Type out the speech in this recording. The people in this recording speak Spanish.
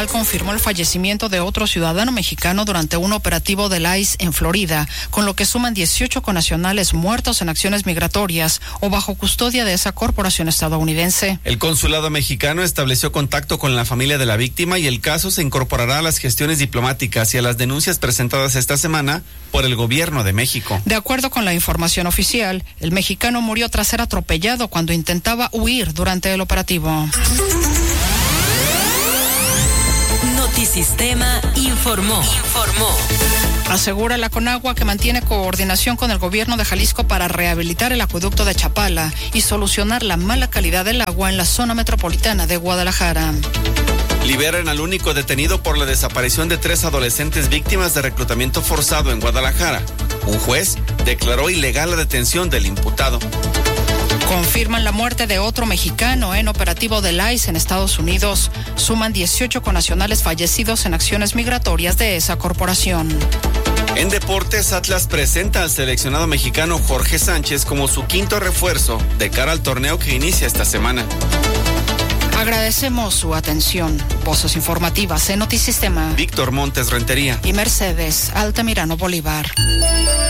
Federal confirmó el fallecimiento de otro ciudadano mexicano durante un operativo del ICE en Florida, con lo que suman 18 connacionales muertos en acciones migratorias o bajo custodia de esa corporación estadounidense. El consulado mexicano estableció contacto con la familia de la víctima y el caso se incorporará a las gestiones diplomáticas y a las denuncias presentadas esta semana por el gobierno de México. De acuerdo con la información oficial, el mexicano murió tras ser atropellado cuando intentaba huir durante el operativo. Notisistema informó. Asegura la Conagua que mantiene coordinación con el gobierno de Jalisco para rehabilitar el acueducto de Chapala y solucionar la mala calidad del agua en la zona metropolitana de Guadalajara. Liberan al único detenido por la desaparición de 3 adolescentes víctimas de reclutamiento forzado en Guadalajara. Un juez declaró ilegal la detención del imputado. Confirman la muerte de otro mexicano en operativo del ICE en Estados Unidos. Suman 18 connacionales fallecidos en acciones migratorias de esa corporación. En deportes, Atlas presenta al seleccionado mexicano Jorge Sánchez como su quinto refuerzo de cara al torneo que inicia esta semana. Agradecemos su atención. Voces informativas en Notisistema. Víctor Montes Rentería Y Mercedes Altamirano Bolívar.